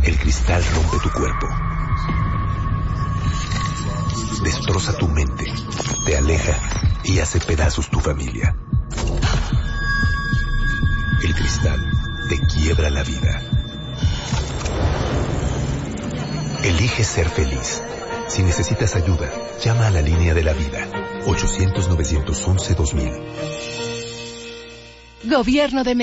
El cristal rompe tu cuerpo. Destroza tu mente, te aleja y hace pedazos tu familia. El cristal te quiebra la vida. Elige ser feliz. Si necesitas ayuda, llama a la línea de la vida. 800-911-2000. Gobierno de México.